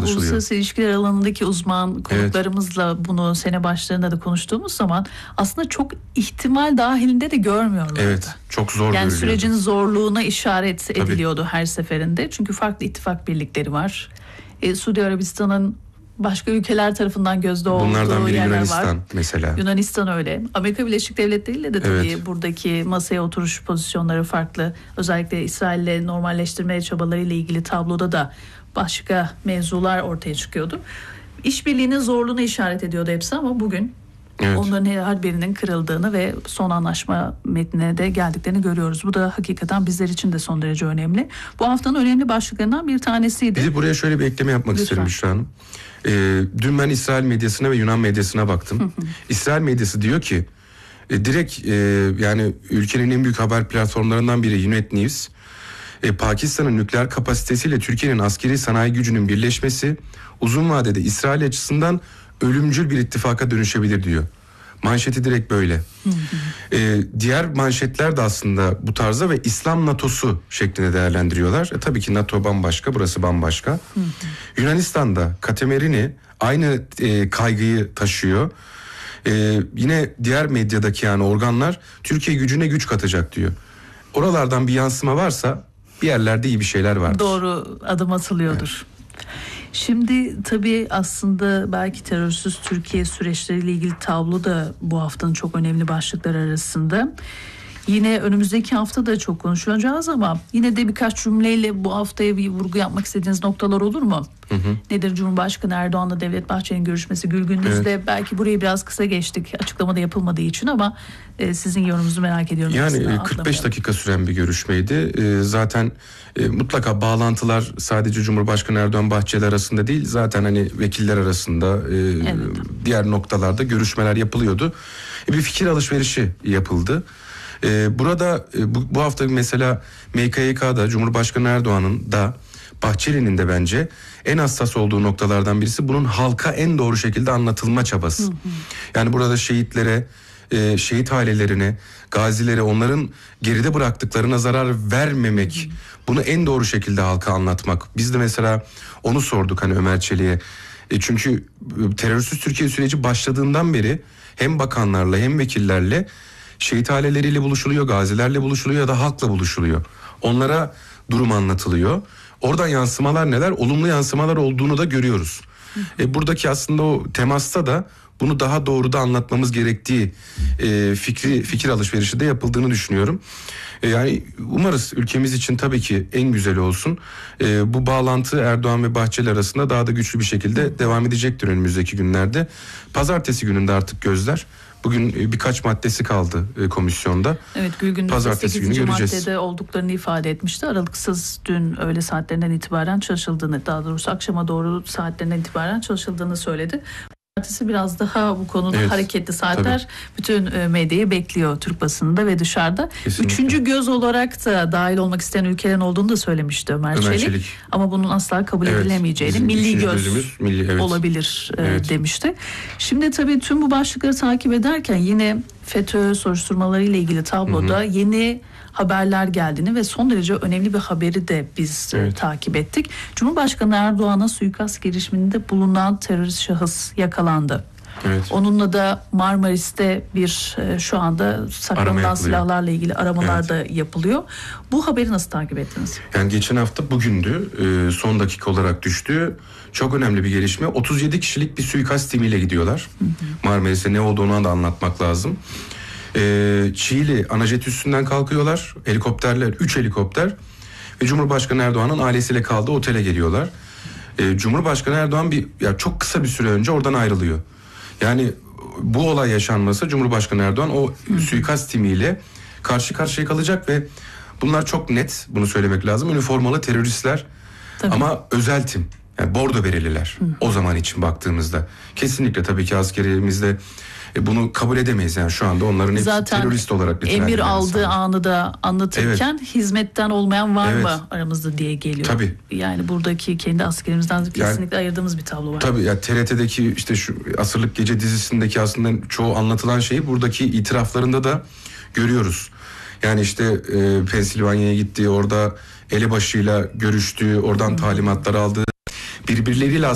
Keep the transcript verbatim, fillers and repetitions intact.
çalışılıyor. Uluslararası ilişkiler alanındaki uzman konuklarımızla evet. bunu sene başlarında da konuştuğumuz zaman aslında çok ihtimal dahilinde de görmüyorlardı. Evet, çok zor Yani görülüyordu. sürecin zorluğuna işaret Tabii. ediliyordu her seferinde. Çünkü farklı ittifak birlikleri var. E, Suudi Arabistan'ın başka ülkeler tarafından gözde olduğu Bunlardan biri yerler Yunanistan var. mesela. Yunanistan öyle. Amerika Birleşik Devletleri ile de tabii evet. buradaki masaya oturuş pozisyonları farklı. Özellikle İsrail'le normalleştirmeye çabalarıyla ilgili tabloda da başka mevzular ortaya çıkıyordu. İşbirliğinin zorluğuna işaret ediyordu hepsi ama bugün evet. onların her birinin kırıldığını ve son anlaşma metnine de geldiklerini görüyoruz. Bu da hakikaten bizler için de son derece önemli. Bu haftanın önemli başlıklarından bir tanesiydi. Bizi buraya şöyle bir ekleme yapmak Lütfen. isterim Büşra Hanım. Ee, dün ben İsrail medyasına ve Yunan medyasına baktım. İsrail medyası diyor ki e, direkt e, yani ülkenin en büyük haber platformlarından biri Unet News. E, Pakistan'ın nükleer kapasitesiyle Türkiye'nin askeri sanayi gücünün birleşmesi uzun vadede İsrail açısından ölümcül bir ittifaka dönüşebilir diyor. Manşeti direkt böyle. Hı hı. Ee, diğer manşetler de aslında bu tarzda ve İslam NATO'su şeklinde değerlendiriyorlar. E, tabii ki NATO bambaşka, burası bambaşka. Hı hı. Yunanistan'da Katemerini aynı e, kaygıyı taşıyor. E, yine diğer medyadaki yani organlar Türkiye gücüne güç katacak diyor. Oralardan bir yansıma varsa bir yerlerde iyi bir şeyler vardır. Doğru adım atılıyordur. Evet. Şimdi tabii aslında belki terörsüz Türkiye süreçleriyle ilgili tablo da bu haftanın çok önemli başlıklar arasında. Yine önümüzdeki hafta da çok konuşacağız ama yine de birkaç cümleyle bu haftaya bir vurgu yapmak istediğiniz noktalar olur mu? Hı hı. Nedir Cumhurbaşkanı Erdoğan'la Devlet Bahçeli'nin görüşmesi? Gülgündüz'de evet. belki burayı biraz kısa geçtik açıklamada yapılmadığı için ama e, sizin yorumunuzu merak ediyorum. Yani kırk beş dakika süren bir görüşmeydi. E, zaten e, mutlaka bağlantılar sadece Cumhurbaşkanı Erdoğan Bahçeli arasında değil, zaten hani vekiller arasında e, evet. diğer noktalarda görüşmeler yapılıyordu. E, bir fikir alışverişi yapıldı. Ee, burada e, bu, bu hafta mesela M K Y K'da Cumhurbaşkanı Erdoğan'ın da Bahçeli'nin de bence en hassas olduğu noktalardan birisi bunun halka en doğru şekilde anlatılma çabası. Hı hı. Yani burada şehitlere, e, şehit ailelerine, gazilere, onların geride bıraktıklarına zarar vermemek, hı hı. bunu en doğru şekilde halka anlatmak. Biz de mesela onu sorduk hani Ömer Çelik'e. E, çünkü terörsüz Türkiye süreci başladığından beri hem bakanlarla hem vekillerle şehit aileleriyle buluşuluyor, gazilerle buluşuluyor ya da halkla buluşuluyor. Onlara durum anlatılıyor. Oradan yansımalar neler? Olumlu yansımalar olduğunu da görüyoruz. E, buradaki aslında o temasta da bunu daha doğru da anlatmamız gerektiği e, fikri fikir alışverişi de yapıldığını düşünüyorum. E, yani umarız ülkemiz için tabii ki en güzeli olsun. E, bu bağlantı Erdoğan ve Bahçeli arasında daha da güçlü bir şekilde devam edecektir önümüzdeki günlerde. Pazartesi gününde artık gözler. Bugün birkaç maddesi kaldı komisyonda. Evet, Gülgün Pazartesi günü göreceğiz. Maddede olduklarını ifade etmişti. Aralıksız dün öğle saatlerinden itibaren çalışıldığını, daha doğrusu akşama doğru saatlerinden itibaren çalışıldığını söyledi. Pazartesi biraz daha bu konuda evet, hareketli saatler tabii. bütün medyayı bekliyor Türk basınında ve dışarıda. Kesinlikle. Üçüncü göz olarak da dahil olmak isteyen ülkelerin olduğunu da söylemişti Ömer, Ömer Çelik. Çelik. Ama bunun asla kabul evet, edilemeyeceğini, milli göz gözümüz, milli, evet. olabilir evet. demişti. Şimdi tabii tüm bu başlıkları takip ederken yine FETÖ soruşturmaları ile ilgili tabloda hı hı. yeni haberler geldiğini ve son derece önemli bir haberi de biz evet. takip ettik. Cumhurbaşkanı Erdoğan'a suikast girişiminde bulunan terörist şahıs yakalandı. Evet. Onunla da Marmaris'te bir şu anda saklanan silahlarla ilgili aramalar evet. da yapılıyor. Bu haberi nasıl takip ettiniz? Yani geçen hafta bugündü, son dakika olarak düştü. Çok önemli bir gelişme. otuz yedi kişilik bir suikast timiyle gidiyorlar. Hı hı. Marmaris'te ne olduğunu da anlatmak lazım. Ee, Çiğli Anajet üstünden kalkıyorlar. Helikopterler, üç helikopter ve Cumhurbaşkanı Erdoğan'ın ailesiyle kaldığı otele geliyorlar. Ee, Cumhurbaşkanı Erdoğan bir ya çok kısa bir süre önce oradan ayrılıyor. Yani bu olay yaşanması Cumhurbaşkanı Erdoğan o Hı. suikast timiyle karşı karşıya kalacak ve bunlar çok net, bunu söylemek lazım. Üniformalı teröristler tabii. ama özel tim. Yani bordo bereliler. Hı. O zaman için baktığımızda kesinlikle tabii ki askerimizde bunu kabul edemeyiz yani şu anda onların hepsi zaten terörist olarak nitelendirilen emir aldığı insanlar. Anı da anlatırken evet. hizmetten olmayan var evet. mı aramızda diye geliyor. Tabii. Yani buradaki kendi askerimizden kesinlikle yani, ayırdığımız bir tablo var. Tabii ya T R T'deki işte şu Asırlık Gece dizisindeki aslında çoğu anlatılan şeyi buradaki itiraflarında da görüyoruz. Yani işte e, Pensilvanya'ya gittiği, orada elebaşıyla görüştüğü, oradan hmm. talimatlar aldığı, birbirleriyle